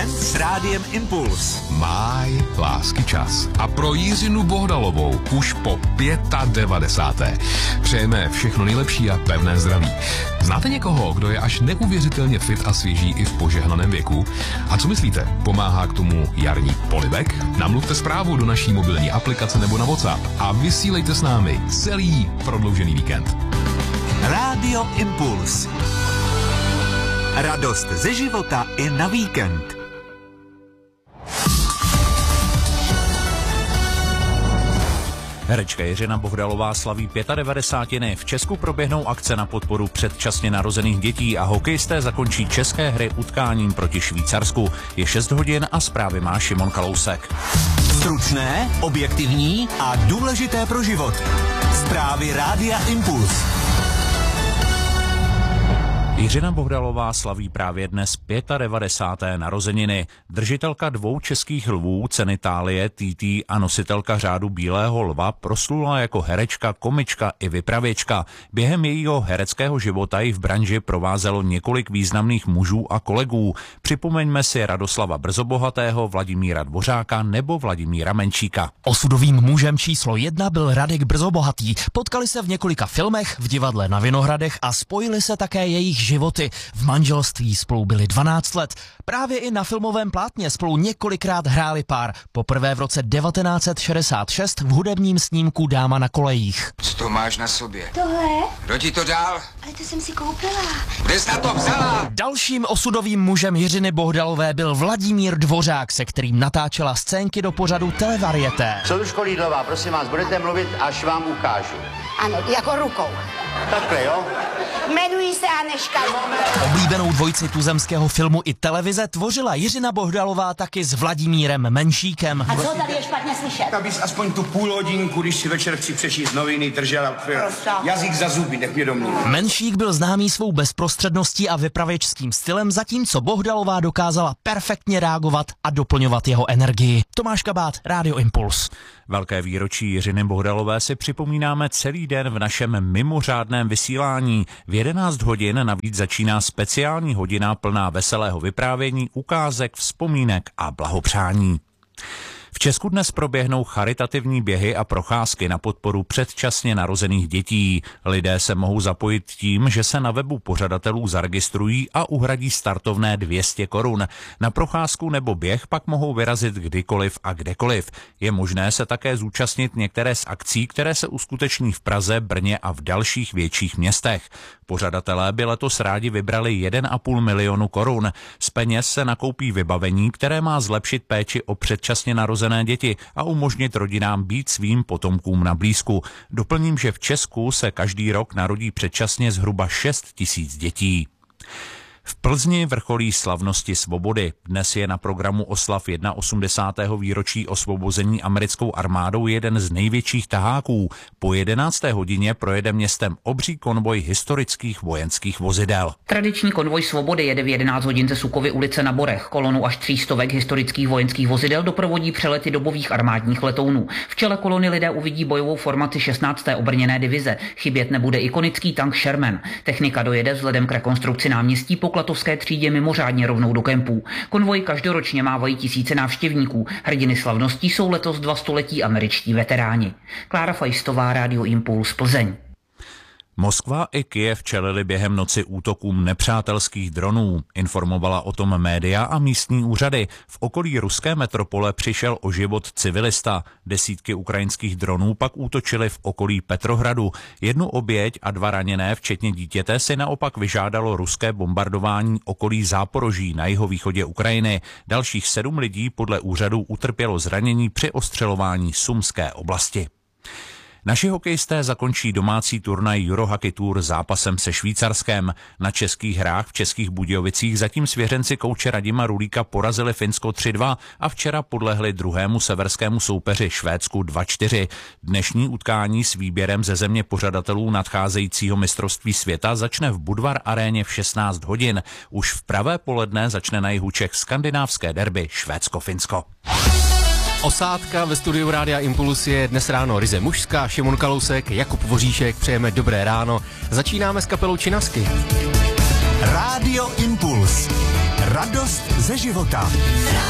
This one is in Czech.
víkend s Rádiem Impuls. Máj lásky čas. A pro Jiřinu Bohdalovou už po 95. Přejeme všechno nejlepší a pevné zdraví. Znáte někoho, kdo je až neuvěřitelně fit a svěží i v požehnaném věku? A co myslíte? Pomáhá k tomu jarní polibek? Namluvte zprávu do naší mobilní aplikace nebo na WhatsApp a vysílejte s námi celý prodloužený víkend. Rádio Impuls. Radost ze života i na víkend. Herečka Jiřina Bohdalová slaví 95. V Česku proběhnou akce na podporu předčasně narozených dětí a hokejisté zakončí české hry utkáním proti Švýcarsku. Je 6 hodin a zprávy má Šimon Kalousek. Stručné, objektivní a důležité pro život. Zprávy Rádia Impuls. Jiřina Bohdalová slaví právě dnes 95. narozeniny. Držitelka 2 českých lvů, ceny Thálie, TT a nositelka řádu Bílého lva proslula jako herečka, komička i vypravěčka. Během jejího hereckého života ji v branži provázelo několik významných mužů a kolegů. Připomeňme si Radoslava Brzobohatého, Vladimíra Dvořáka nebo Vladimíra Menšíka. Osudovým mužem číslo 1 byl Radek Brzobohatý. Potkali se v několika filmech, v divadle na Vinohradech a spojili se také jejich životy. V manželství spolu byli 12 let. Právě i na filmovém plátně spolu několikrát hráli pár. Poprvé v roce 1966 v hudebním snímku Dáma na kolejích. Co to máš na sobě? Tohle? Kdo ti to dal? Ale to jsem si koupila. Kde jsi na to vzala? Dalším osudovým mužem Jiřiny Bohdalové byl Vladimír Dvořák, se kterým natáčela scénky do pořadu Televarieté. Soduško Lídlová, prosím vás, budete mluvit, až vám ukážu. Ano, jako rukou. Takhle, jo? Jmenuji se Aneška. Oblíbenou dvojici tuzemského filmu i televize tvořila Jiřina Bohdalová taky s Vladimírem Menšíkem. A co tady je špatně slyšet? Abys aspoň tu půl hodinku, když si večer chci přečíst noviny, držela jazyk za zuby, nech mě domluvit. Menšík byl známý svou bezprostředností a vypravěčským stylem, zatímco Bohdalová dokázala perfektně reagovat a doplňovat jeho energii. Tomáš Kabát, Rádio Impuls. Velké výročí Jiřiny Bohdalové si připomínáme celý den v našem mimořádném vysílání. V 11 hodin navíc začíná speciální hodina plná veselého vyprávění, ukázek, vzpomínek a blahopřání. V Česku dnes proběhnou charitativní běhy a procházky na podporu předčasně narozených dětí. Lidé se mohou zapojit tím, že se na webu pořadatelů zaregistrují a uhradí startovné 200 korun. Na procházku nebo běh pak mohou vyrazit kdykoliv a kdekoliv. Je možné se také zúčastnit některé z akcí, které se uskuteční v Praze, Brně a v dalších větších městech. Pořadatelé by letos rádi vybrali 1,5 milionu korun. Z peněz se nakoupí vybavení, které má zlepšit péči o předčasně narozené děti a umožnit rodinám být svým potomkům na blízku. Doplním, že v Česku se každý rok narodí předčasně zhruba 6 000 dětí. V Plzni vrcholí slavnosti svobody. Dnes je na programu oslav 81. výročí osvobození americkou armádou jeden z největších taháků. Po 11. hodině projede městem obří konvoj historických vojenských vozidel. Tradiční konvoj svobody jede v 11 hodin ze Sukovy ulice na Borech. Kolonu až 300 historických vojenských vozidel doprovodí přelety dobových armádních letounů. V čele kolony lidé uvidí bojovou formaci 16. obrněné divize. Chybět nebude ikonický tank Sherman. Technika dojede vzhledem k rekonstrukci náměstí po Klatovské třídě mimořádně rovnou do kempů. Konvoj každoročně mávají tisíce návštěvníků. Hrdiny slavností jsou letos 2 století američtí veteráni. Klára Fajstová, Rádio Impuls, Plzeň. Moskva i Kyjev čelili během noci útokům nepřátelských dronů. Informovala o tom média a místní úřady. V okolí ruské metropole přišel o život civilista. Desítky ukrajinských dronů pak útočily v okolí Petrohradu. 1 oběť a 2 raněné, včetně dítěte, si naopak vyžádalo ruské bombardování okolí Záporoží na jihovýchodě Ukrajiny. Dalších 7 lidí podle úřadů utrpělo zranění při ostřelování Sumské oblasti. Naši hokejisté zakončí domácí turnaj Eurohockey Tour zápasem se Švýcarskem. Na českých hrách v Českých Budějovicích zatím svěřenci kouče Radima Rulíka porazili Finsko 3-2 a včera podlehli druhému severskému soupeři Švédsku 2-4. Dnešní utkání s výběrem ze země pořadatelů nadcházejícího mistrovství světa začne v Budvar aréně v 16 hodin. Už v pravé poledne začne na jihu Čech skandinávské derby Švédsko-Finsko. Osádka ve studiu Rádia Impuls je dnes ráno ryze mužská, Šimon Kalousek, Jakub Voříšek, přejeme dobré ráno. Začínáme s kapelou Činasky. Rádio Impuls. Radost ze života.